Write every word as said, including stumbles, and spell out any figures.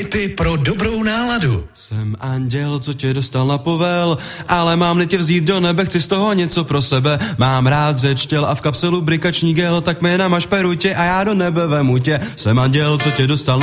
Tipy pro dobrou náladu. Jsem anděl, co tě dostal na povel, ale mám-li tě vzít do nebe, chci z toho něco pro sebe. Mám rád řeč těl a v kapselu brikační gel, tak mi namaž perutě a já do nebe vemu tě. Jsem anděl, co tě dostal